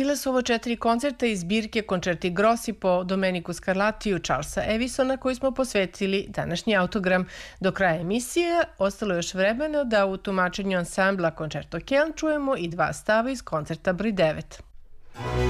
Bile su ovo 4 koncerta iz zbirke Concerti Grossi po Domeniku Scarlattiju Charlesa Evisona koji smo posvetili današnji autogram. Do kraja emisije ostalo još vremena da u tumačenju ansambla Concerto Köln čujemo i 2 stava iz koncerta broj 9.